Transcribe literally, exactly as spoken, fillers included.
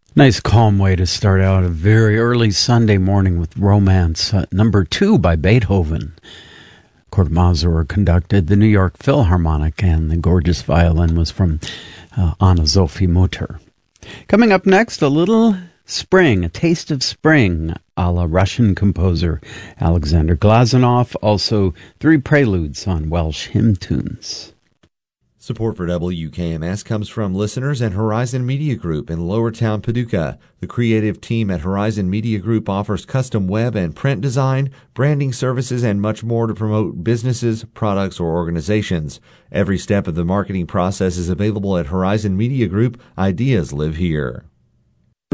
Nice calm way to start out a very early Sunday morning with Romance, uh, number two by Beethoven. Kurt Masur conducted the New York Philharmonic, and the gorgeous violin was from uh, Anna-Sophie Mutter. Coming up next, a little spring, a taste of spring, a la Russian composer Alexander Glazunov, also three preludes on Welsh hymn tunes. Support for W K M S comes from listeners at Horizon Media Group in Lowertown, Paducah. The creative team at Horizon Media Group offers custom web and print design, branding services, and much more to promote businesses, products, or organizations. Every step of the marketing process is available at Horizon Media Group. Ideas live here.